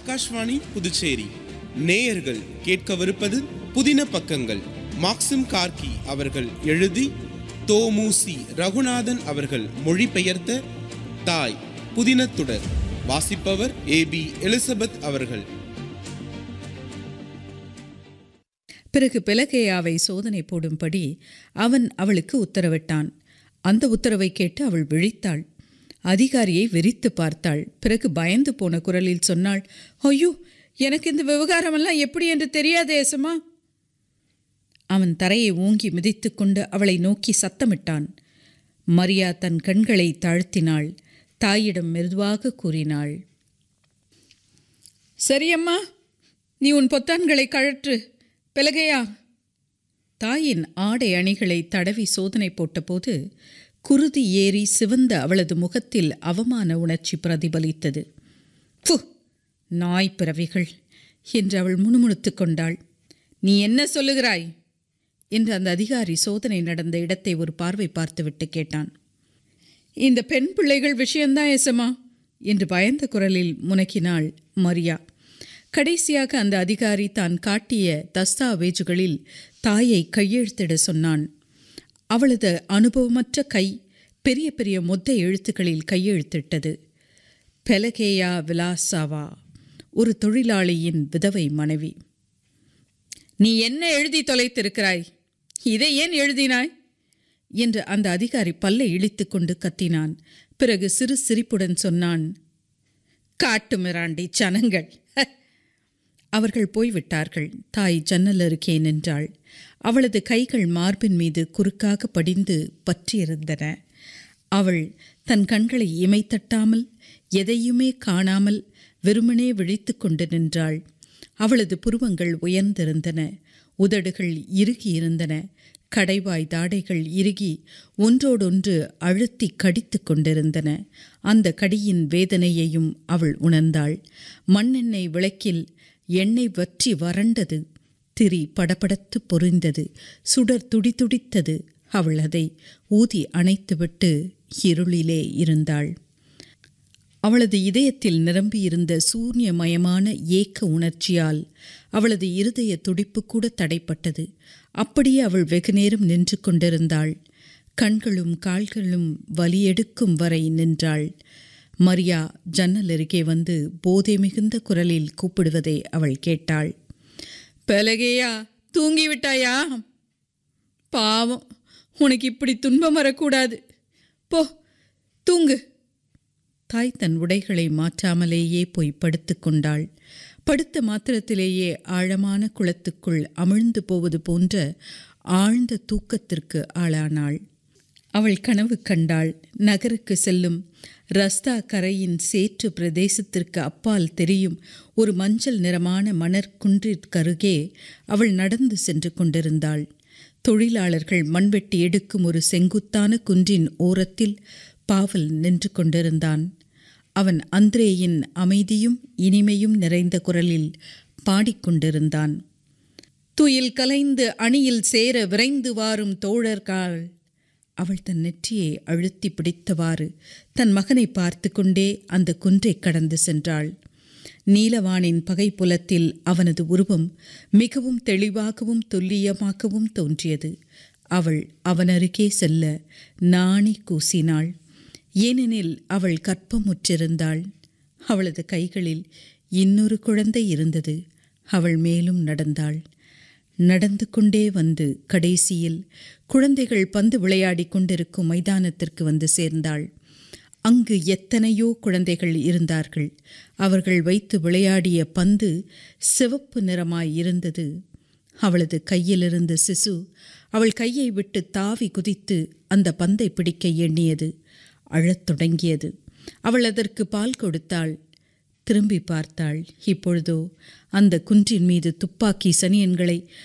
ஆகாஷ்வாணி புதுச்சேரி. நேயர்கள் கேட்கவிருப்பது புதின பக்கங்கள். மாக்சிம் கார்கி அவர்கள் எழுதி தோமுசி ரகுநாதன் அவர்கள் மொழிபெயர்த்த தாய் புதினத்துடர். வாசிப்பவர் ஏபி எலிசபெத் அவர்கள். பிறகு பெலகேயாவை சோதனை போடும்படி அவன் அவளுக்கு உத்தரவிட்டான். அந்த உத்தரவை கேட்டு அவள் விழித்தாள். அதிகாரியை வெறித்து பார்த்தாள். பிறகு பயந்து போன குரலில் சொன்னாள், ஐயோ, எனக்கு இந்த விவகாரமெல்லாம் எப்படி என்று தெரியாதே ஏசமா. அவன் தரையை ஓங்கி மிதித்து கொண்டு அவளை நோக்கி சத்தமிட்டான். மரியா தன் கண்களை தாழ்த்தினாள். தாயிடம் மெதுவாக கூறினாள், சரியம்மா, நீ உன் பொத்தான்களை கழற்று. பெலகையா. தாயின் ஆடை அணிகளை தடவி சோதனை போட்டபோது குருதி ஏறி சிவந்த அவளது முகத்தில் அவமான உணர்ச்சி பிரதிபலித்தது. பு, நாய் பிறவிகள் என்று அவள் முணுமுணுத்து கொண்டாள். நீ என்ன சொல்லுகிறாய் என்று அந்த அதிகாரி சோதனை நடந்த இடத்தை ஒரு பார்வை பார்த்துவிட்டு கேட்டான். இந்த பெண் பிள்ளைகள் விஷயந்தான் ஏசமா என்று பயந்த குரலில் முனக்கினாள் மரியா. கடைசியாக அந்த அதிகாரி தான் காட்டிய தஸ்தாவேஜுகளில் தாயை கையெழுத்திட சொன்னான். அவளது அனுபவமற்ற கை பெரிய பெரிய மொத்த எழுத்துக்களில் கையெழுத்திட்டது. பெலகேயா விலாசாவா, ஒரு தொழிலாளியின் விதவை மனைவி. நீ என்ன எழுதி தொலைத்திருக்கிறாய்? இதை ஏன் எழுதினாய் என்று அந்த அதிகாரி பல்லை இழித்து கொண்டு கத்தினான். பிறகு சிறு சிரிப்புடன் சொன்னான், காட்டு மிராண்டி ஜனங்கள். அவர்கள் போய்விட்டார்கள். தாய் ஜன்னல் அருகே நின்றாள். அவளது கைகள் மார்பின் மீது குறுக்காக படிந்து பற்றியிருந்தன. அவள் தன் கண்களை இமைத்தட்டாமல் எதையுமே காணாமல் வெறுமனே விழித்து கொண்டு நின்றாள். அவளது புருவங்கள் உயர்ந்திருந்தன. உதடுகள் இறுகியிருந்தன. கடைவாய் தாடைகள் இறுகி ஒன்றோடொன்று அழுத்தி கடித்து கொண்டிருந்தன. அந்த கடியின் வேதனையையும் அவள் உணர்ந்தாள். மண்ணெண்ணெய் விளக்கில் எண்ணெய் வற்றி வறண்டது. திரி படபடத்து பொறிந்தது. சுடர் துடிதுடித்தது. அவள் அதை ஊதி அணைத்துவிட்டு இருளிலே இருந்தாள். அவளது இதயத்தில் நிரம்பியிருந்த சூன்யமயமான ஏக்க உணர்ச்சியால் அவளது இருதய துடிப்பு கூட தடைப்பட்டது. அப்படியே அவள் வெகுநேரம் நின்று கொண்டிருந்தாள். கண்களும் கால்களும் வலியெடுக்கும் வரை நின்றாள். மரியா ஜன்னல் அருகே வந்து போதை மிகுந்த குரலில் கூப்பிடுவதை அவள் கேட்டாள். பெலகேயா, தூங்கிவிட்டாயா? பாவம், உனக்கு இப்படி துன்பம் வரக்கூடாது. போ, தூங்கு. தாய் தன் உடைகளை மாற்றாமலேயே போய் படுத்து கொண்டாள். படுத்த மாத்திரத்திலேயே ஆழமான குளத்துக்குள் அமிழ்ந்து போவது போன்ற ஆழ்ந்த தூக்கத்திற்கு ஆளானாள். அவள் கனவு கண்டாள். நகருக்கு செல்லும் ரஸ்தா கரையின் சேற்று பிரதேசத்திற்கு அப்பால் தெரியும் ஒரு மஞ்சள் நிறமான மணற்குன்றிற்கருகே அவள் நடந்து சென்று கொண்டிருந்தாள். தொழிலாளர்கள் மண்வெட்டி எடுக்கும் ஒரு செங்குத்தான குன்றின் ஓரத்தில் பாவல் நின்று கொண்டிருந்தான். அவன் அந்திரேயின் அமைதியும் இனிமையும் நிறைந்த குரலில் பாடிக்கொண்டிருந்தான். துயில் கலைந்து அணியில் சேர விரைந்து வாரும் தோழர்கள். அவள் தன் நெற்றியை அழுத்தி பிடித்தவாறு தன் மகனை பார்த்து கொண்டே அந்த குன்றை கடந்து சென்றாள். நீலவானின் பகைப்புலத்தில் அவனது உருவம் மிகவும் தெளிவாகவும் துல்லியமாகவும் தோன்றியது. அவள் அவனருகே செல்ல நாணி கூசினாள். ஏனெனில் அவள் கற்பமுற்றிருந்தாள். அவளது கைகளில் இன்னொரு குழந்தை இருந்தது. அவள் மேலும் நடந்தாள். நடந்து கொண்டே வந்து கடைசியில் குழந்தைகள் பந்து விளையாடி கொண்டிருக்கும் மைதானத்திற்கு வந்து சேர்ந்தாள். அங்கு எத்தனையோ குழந்தைகள் இருந்தார்கள். அவர்கள் வைத்து விளையாடிய பந்து சிவப்பு நிறமாய் இருந்தது. அவளது கையிலிருந்த சிசு அவள் கையை விட்டு தாவி குதித்து அந்த பந்தை பிடிக்க எண்ணியது. அழத் தொடங்கியது. அவள் அதற்கு பால் கொடுத்தாள். திரும்பி பார்த்தாள். இப்பொழுதோ அந்த குன்றின் மீது துப்பாக்கி சனியன்களை